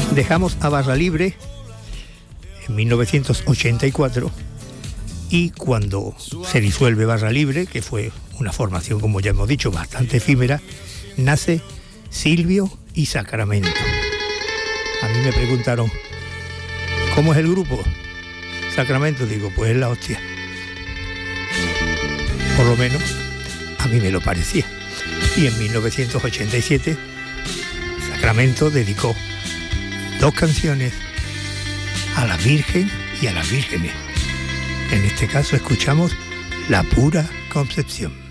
Dejamos a Barra Libre en 1984 y cuando se disuelve Barra Libre, que fue una formación, como ya hemos dicho, bastante efímera, nace Silvio y Sacramento. A mí me preguntaron, ¿cómo es el grupo? Sacramento, digo, pues es la hostia. Por lo menos a mí me lo parecía. Y en 1987 Sacramento dedicó 2 canciones a la Virgen y a las vírgenes. En este caso escuchamos La Pura Concepción.